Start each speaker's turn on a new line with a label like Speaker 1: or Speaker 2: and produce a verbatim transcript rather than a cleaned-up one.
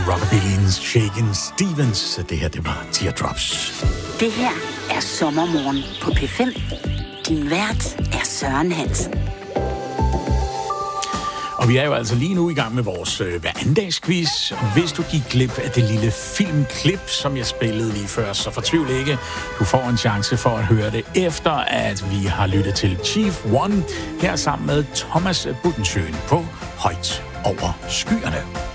Speaker 1: Rockabillyens Shakin' Stevens. Det her, det var Teardrops.
Speaker 2: Det her er Sommermorgen på P fem. Din vært er Søren Hansen.
Speaker 1: Og vi er jo altså lige nu i gang med vores øh, hverandagsquiz. Og hvis du gik glip af det lille filmklip, som jeg spillede lige før, så fortvivl ikke. Du får en chance for at høre det efter, at vi har lyttet til Chief One her sammen med Thomas Buttensøen på Højt over skyerne.